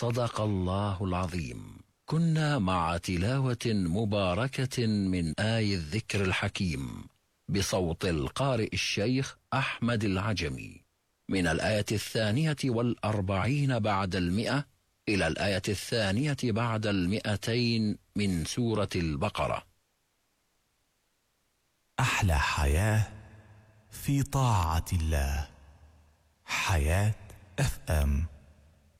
صدق الله العظيم. كنا مع تلاوة مباركة من آي الذكر الحكيم بصوت القارئ الشيخ أحمد العجمي، من الآية 42 بعد 100 إلى الآية 2 بعد 200 من سورة البقرة. أحلى حياة في طاعة الله. حياة FM.